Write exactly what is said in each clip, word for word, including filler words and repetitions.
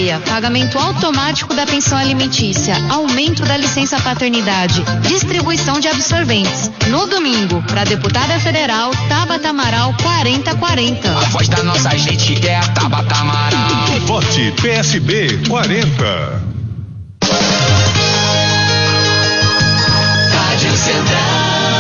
aposentadoria, pagamento automático da pensão alimentícia, aumento da licença paternidade, distribuição de absorventes. No domingo, para deputada federal, Tabata Amaral quarenta quarenta. A voz da nossa gente é a Tabata Amaral. Vote P S B quarenta. Rádio Central.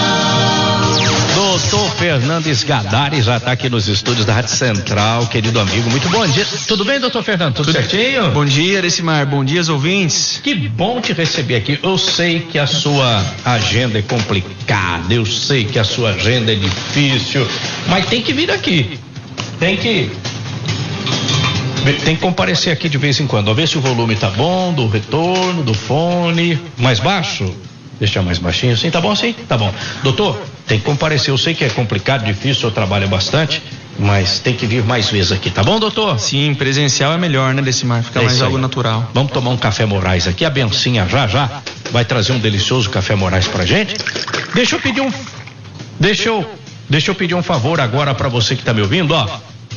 Doutor Fernandes Gadari já está aqui nos estúdios da Rádio Central, querido amigo. Muito bom dia. Tudo bem, doutor Fernando? Tudo, Tudo certinho? Bom dia, Arecimar. Bom dia, ouvintes. Que bom te receber aqui. Eu sei que a sua agenda é complicada, eu sei que a sua agenda é difícil, mas tem que vir aqui. Tem que... Tem que comparecer aqui de vez em quando. A ver se o volume tá bom, do retorno, do fone. Mais baixo? Deixa mais baixinho assim, tá bom assim? Tá bom. Doutor, tem que comparecer. Eu sei que é complicado, difícil, o senhor trabalha bastante, mas tem que vir mais vezes aqui, tá bom, doutor? Sim, presencial é melhor, né, Decimar? Fica é mais algo natural. Vamos tomar um café Moraes aqui. A Bencinha já já vai trazer um delicioso café Moraes pra gente. Deixa eu pedir um. Deixa eu. Deixa eu pedir um favor agora pra você que tá me ouvindo, ó.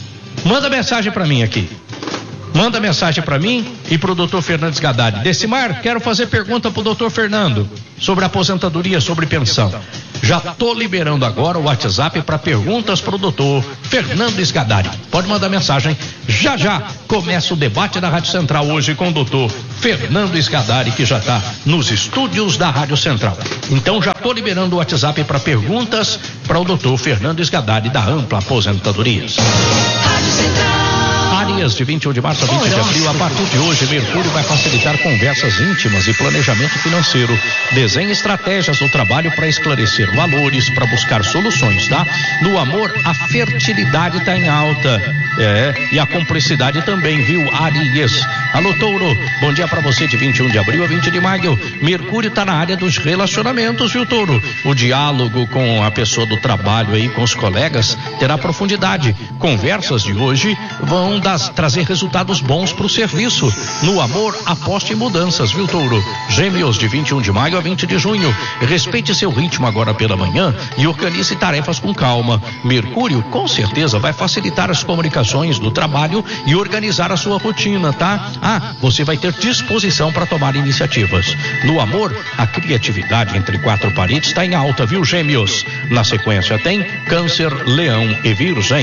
Manda mensagem pra mim aqui. Manda mensagem para mim e pro doutor Fernandes Gadari. Decimar, quero fazer pergunta pro doutor Fernando sobre aposentadoria, sobre pensão. Já tô liberando agora o WhatsApp para perguntas pro doutor Fernandes Gadari. Pode mandar mensagem. Já já começa o debate da Rádio Central hoje com o doutor Fernandes Gadari, que já tá nos estúdios da Rádio Central. Então já tô liberando o WhatsApp para perguntas para o doutor Fernandes Gadari da Ampla Aposentadorias. Rádio Central. Áreas de vinte e um de março a vinte de abril. A partir de hoje, Mercúrio vai facilitar conversas íntimas e planejamento financeiro. Desenhe estratégias no trabalho para esclarecer valores, para buscar soluções, tá? No amor, a fertilidade está em alta. É, e a cumplicidade também, viu, Áries? Alô, Touro, bom dia para você de vinte e um de abril a vinte de maio. Mercúrio está na área dos relacionamentos, viu, Touro? O diálogo com a pessoa do trabalho aí, com os colegas, terá profundidade. Conversas de hoje vão das, trazer resultados bons para o serviço. No amor, aposte em mudanças, viu, Touro? Gêmeos, de vinte e um de maio a vinte de junho. Respeite seu ritmo agora pela manhã e organize tarefas com calma. Mercúrio, com certeza, vai facilitar as comunicações do trabalho e organizar a sua rotina, tá? Ah, você vai ter disposição para tomar iniciativas. No amor, a criatividade entre quatro paredes está em alta, viu, Gêmeos? Na sequência tem Câncer, Leão e Virgem.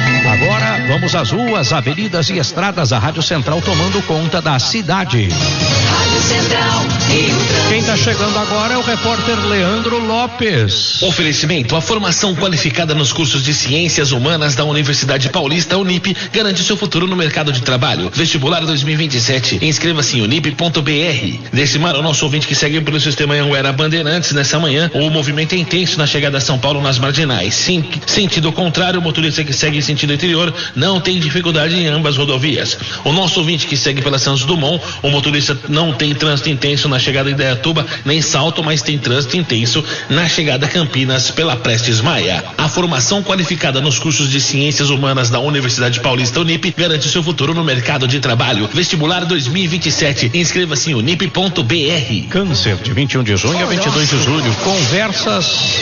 Agora vamos às ruas, avenidas e estradas da Rádio Central tomando conta da cidade. Rádio Central. Quem está chegando agora é o repórter Leandro Lopes. Oferecimento: a formação qualificada nos cursos de Ciências Humanas da Universidade Paulista Unip garante seu futuro no mercado de trabalho. Vestibular dois mil e vinte e sete. Inscreva-se em unip ponto b r. Decimar, o nosso ouvinte que segue pelo sistema Anhanguera Bandeirantes nessa manhã. O movimento é intenso na chegada a São Paulo nas marginais. Sim, sentido contrário, o motorista que segue em sentido interior não tem dificuldade em ambas rodovias. O nosso ouvinte que segue pela Santos Dumont, o motorista não tem trânsito intenso na chegada a Indaiatuba nem Salto, mas tem trânsito intenso na chegada a Campinas pela Prestes Maia. A formação qualificada nos cursos de Ciências Humanas da Universidade Paulista Unip garante seu futuro no mercado de trabalho. Vestibular dois mil e vinte e sete. Inscreva-se em unip ponto b r. Câncer, de vinte e um de junho a vinte e dois de julho. Conversas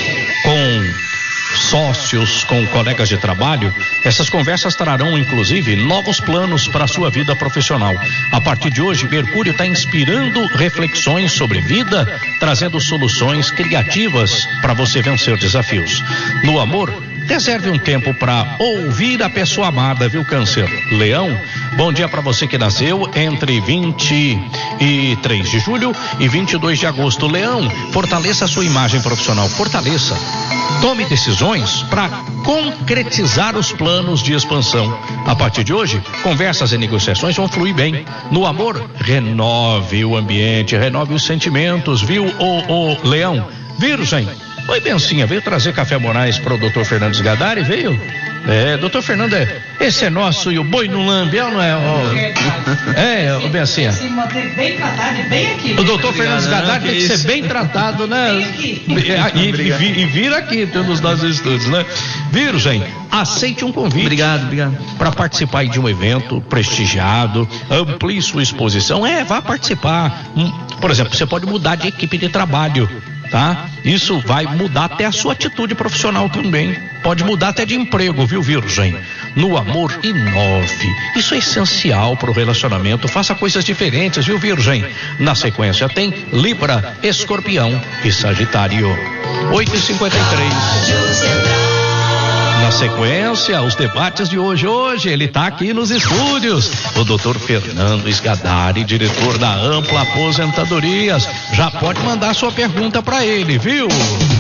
com sócios, com colegas de trabalho. Essas conversas trarão, inclusive, novos planos para a sua vida profissional. A partir de hoje, Mercúrio está inspirando reflexões sobre vida, trazendo soluções criativas para você vencer desafios. No amor, reserve um tempo para ouvir a pessoa amada, viu, Câncer? Leão, bom dia para você que nasceu entre vinte e três de julho e vinte e dois de agosto. Leão, fortaleça a sua imagem profissional, fortaleça. Tome decisões para concretizar os planos de expansão. A partir de hoje, conversas e negociações vão fluir bem. No amor, renove o ambiente, renove os sentimentos, viu, o, o Leão? Virgem, oi, Bencinha, veio trazer café Moraes para o doutor Fernandes Gadari, veio? É, doutor Fernando, é, esse é nosso e o boi no lambe, não é? Oh, é, o Bencinha. Se manter bem tratado e bem aqui. O doutor Fernandes Gadari tem que ser bem tratado, né? Bem aqui. E, e, e vir aqui, nos nossos estúdios, né? Virgem, aceite um convite. Obrigado, obrigado. Para participar de um evento prestigiado, amplie sua exposição. É, vá participar. Por exemplo, você pode mudar de equipe de trabalho. tá? Isso vai mudar até a sua atitude profissional também. Pode mudar até de emprego, viu, Virgem? No amor, inove. Isso é essencial para o relacionamento. Faça coisas diferentes, viu, Virgem? Na sequência tem Libra, Escorpião e Sagitário. oito e cinquenta e três. Na sequência, os debates de hoje. Hoje ele está aqui nos estúdios. O doutor Fernando Esgadari, diretor da Ampla Aposentadorias. Já pode mandar sua pergunta para ele, viu?